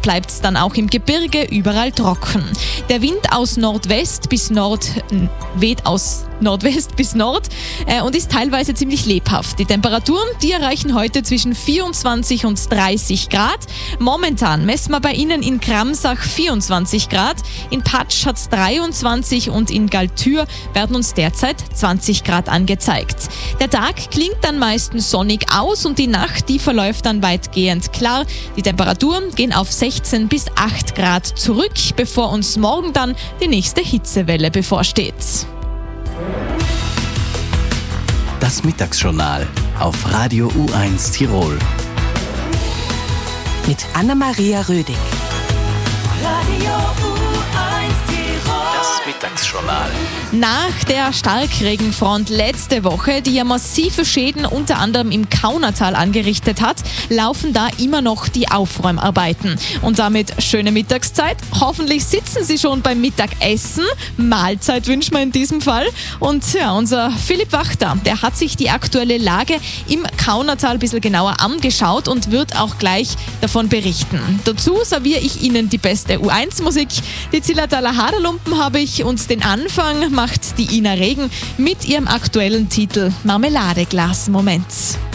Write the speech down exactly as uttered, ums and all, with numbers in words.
bleibt es dann auch im Gebirge überall trocken. Der Wind aus Nordwest bis Nord weht aus Nordwest bis Nord äh, und ist teilweise ziemlich lebhaft. Die Temperaturen, die erreichen heute zwischen vierundzwanzig und dreißig Grad. Momentan messen wir bei Ihnen in Kramsach vierundzwanzig Grad, in Patsch hat es dreiundzwanzig und in Galtür werden uns derzeit zwanzig Grad angezeigt. Der Tag klingt dann meistens sonnig aus und die Nacht, die verläuft dann weitgehend klar. Die Temperaturen gehen auf sechzehn bis acht Grad zurück, bevor uns morgen dann die nächste Hitzewelle bevorsteht. Das Mittagsjournal auf Radio U eins Tirol. Mit Anna-Maria Rödig. Radio U eins Tirol. Das Mittagsjournal. Nach der Starkregenfront letzte Woche, die ja massive Schäden unter anderem im Kaunertal angerichtet hat, laufen da immer noch die Aufräumarbeiten. Und damit schöne Mittagszeit. Hoffentlich sitzen Sie schon beim Mittagessen. Mahlzeit wünschen wir in diesem Fall. Und ja, unser Philipp Wachter, der hat sich die aktuelle Lage im Kaunertal ein bisschen genauer angeschaut und wird auch gleich davon berichten. Dazu serviere ich Ihnen die beste U eins Musik. Die Zillertaler Haderlumpen habe ich und den Anfang macht die Ina Regen mit ihrem aktuellen Titel Marmeladeglas Moment.